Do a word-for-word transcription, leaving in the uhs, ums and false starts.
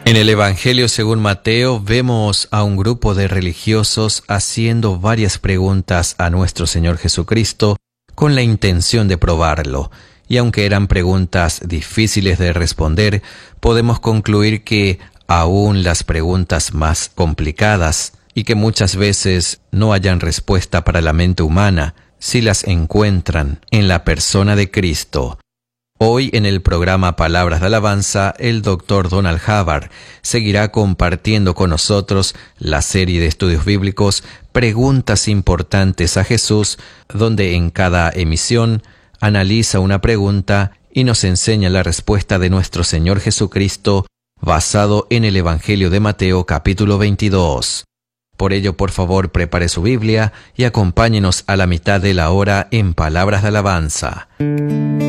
En el Evangelio según Mateo vemos a un grupo de religiosos haciendo varias preguntas a nuestro Señor Jesucristo con la intención de probarlo. Y aunque eran preguntas difíciles de responder, podemos concluir que aún las preguntas más complicadas y que muchas veces no hayan respuesta para la mente humana, si las encuentran en la persona de Cristo. Hoy en el programa Palabras de Alabanza, el doctor Donald Havard seguirá compartiendo con nosotros la serie de estudios bíblicos Preguntas Importantes a Jesús, donde en cada emisión analiza una pregunta y nos enseña la respuesta de nuestro Señor Jesucristo basado en el Evangelio de Mateo capítulo veintidós. Por ello, por favor, prepare su Biblia y acompáñenos a la mitad de la hora en Palabras de Alabanza.